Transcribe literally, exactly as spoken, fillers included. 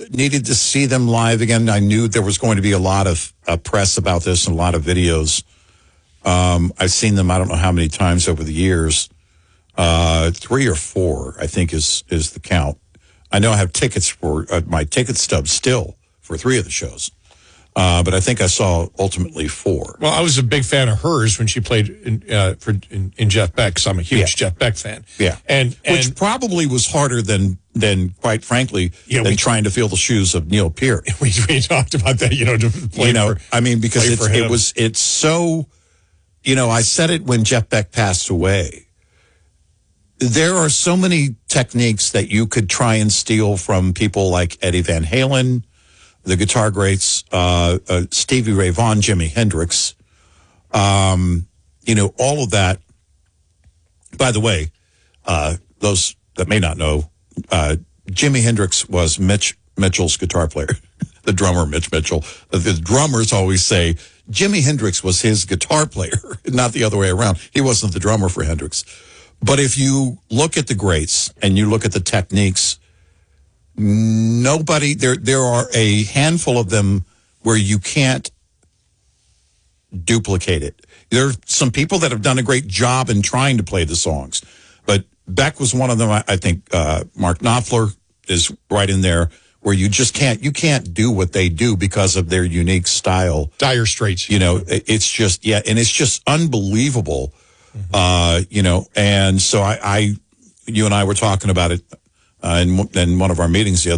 needed to see them live again. I knew there was going to be a lot of uh, press about this and a lot of videos. Um, I've seen them, I don't know how many times over the years. Uh, three or four, I think, is is the count. I know I have tickets for uh, my ticket stub still for three of the shows. Uh, but I think I saw ultimately four. Well, I was a big fan of hers when she played in, uh, for in, in Jeff Beck, because I'm a huge yeah. Jeff Beck fan. Yeah, and, and which probably was harder than than quite frankly yeah, than we, trying to fill the shoes of Neil Peart. We, we talked about that, you know, to play you know, for, I mean, because it's, it was it's so. You know, I said it when Jeff Beck passed away. There are so many techniques that you could try and steal from people like Eddie Van Halen, the guitar greats, uh, uh, Stevie Ray Vaughan, Jimi Hendrix, um, you know, all of that. By the way, uh, those that may not know, uh, Jimi Hendrix was Mitch Mitchell's guitar player, the drummer, Mitch Mitchell. The drummers always say Jimi Hendrix was his guitar player, not the other way around. He wasn't the drummer for Hendrix. But if you look at the greats and you look at the techniques, nobody, there there are a handful of them where you can't duplicate it. There are some people that have done a great job in trying to play the songs, but Beck was one of them. I, I think uh, Mark Knopfler is right in there, where you just can't, you can't do what they do because of their unique style. Dire Straits. You know, it's just, yeah, and it's just unbelievable, mm-hmm. uh, you know, and so I, I, you and I were talking about it uh, in, in one of our meetings the other